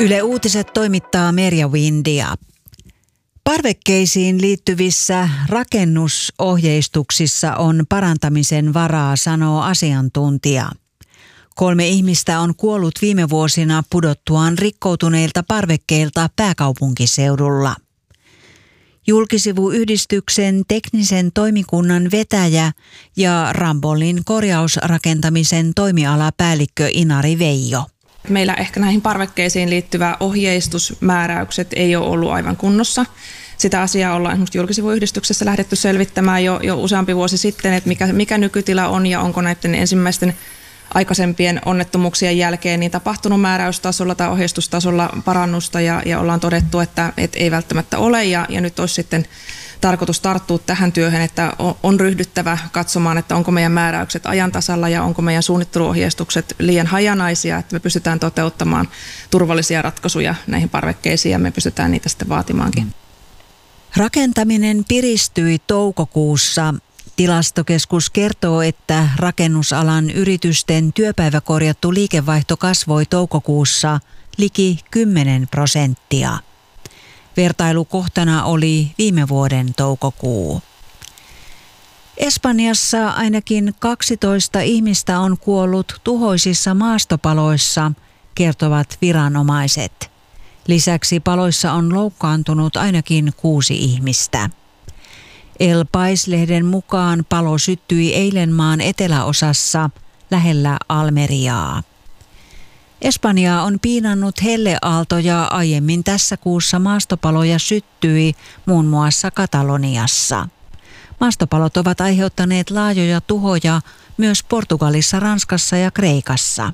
Yle Uutiset toimittaa Merja Windia. Parvekkeisiin liittyvissä rakennusohjeistuksissa on parantamisen varaa, sanoo asiantuntija. 3 ihmistä on kuollut viime vuosina pudottuaan rikkoutuneilta parvekkeilta pääkaupunkiseudulla. Julkisivuyhdistyksen teknisen toimikunnan vetäjä ja Rambollin korjausrakentamisen toimialapäällikkö Inari Veijo. Meillä ehkä näihin parvekkeisiin liittyvä ohjeistusmääräykset ei ole ollut aivan kunnossa. Sitä asiaa ollaan esimerkiksi julkisivuyhdistyksessä lähdetty selvittämään jo useampi vuosi sitten, että mikä nykytila on ja onko näiden ensimmäisten aikaisempien onnettomuuksien jälkeen niin tapahtunut määräystasolla tai ohjeistustasolla parannusta ja ollaan todettu, että ei välttämättä ole ja nyt olisi sitten tarkoitus tarttua tähän työhön, että on ryhdyttävä katsomaan, että onko meidän määräykset ajan tasalla ja onko meidän suunnitteluohjeistukset liian hajanaisia, että me pystytään toteuttamaan turvallisia ratkaisuja näihin parvekkeisiin ja me pystytään niitä sitten vaatimaankin. Rakentaminen piristyi toukokuussa. Tilastokeskus kertoo, että rakennusalan yritysten työpäiväkorjattu liikevaihto kasvoi toukokuussa liki 10%. Vertailukohtana oli viime vuoden toukokuu. Espanjassa ainakin 12 ihmistä on kuollut tuhoisissa maastopaloissa, kertovat viranomaiset. Lisäksi paloissa on loukkaantunut ainakin 6 ihmistä. El País-lehden mukaan palo syttyi eilen maan eteläosassa lähellä Almeriaa. Espanjaa on piinannut helleaalto ja aiemmin tässä kuussa maastopaloja syttyi muun muassa Kataloniassa. Maastopalot ovat aiheuttaneet laajoja tuhoja myös Portugalissa, Ranskassa ja Kreikassa.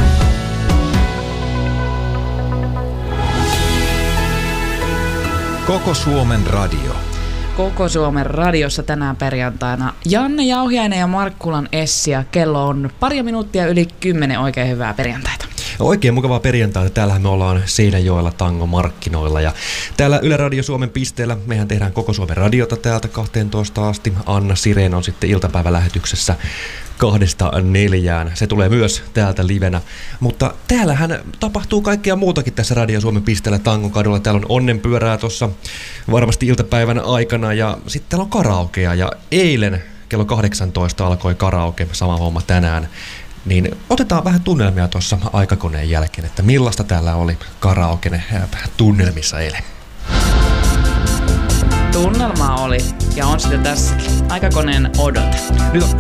Koko Suomen radio. Koko Suomen radiossa tänään perjantaina Janne Jauhiainen ja Markkulan Essi ja kello on pari minuuttia yli 10. Oikein hyvää perjantaita. Oikein mukavaa perjantaita. Täällähän me ollaan Seinäjoella Tango-markkinoilla ja täällä Yle Radio Suomen pisteellä mehän tehdään Koko Suomen radiota täältä 12 asti. Anna Sireen on sitten iltapäivälähetyksessä 2-4. Se tulee myös täältä livenä. Mutta täällähän tapahtuu kaikkea muutakin tässä Radio Suomen pisteellä Tangokadulla. Täällä on onnenpyörää tuossa varmasti iltapäivän aikana ja sitten täällä on karaokea. Ja eilen kello 18 alkoi karaoke, sama homma tänään. Niin otetaan vähän tunnelmia tuossa aikakoneen jälkeen, että millaista täällä oli karaoke tunnelmissa eilen. Tunnelmaa oli ja on sitä tässäkin. Aikakoneen odote. Nyt on